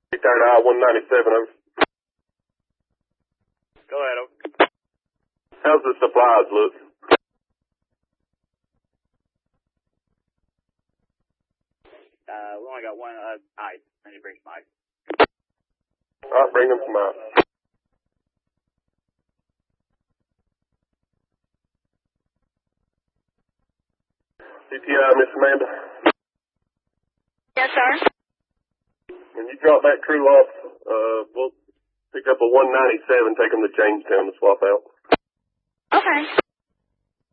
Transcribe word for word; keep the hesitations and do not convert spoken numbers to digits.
Third I one ninety-seven, over. Go ahead, over. How's the supplies look? Uh, we only got one, uh, ice. I need to bring some ice. Alright, bring them some ice. C T I, Miss Amanda. Yes, sir. When you drop that crew off, uh, we'll pick up a one ninety-seven, take them to Jamestown to swap out. Okay.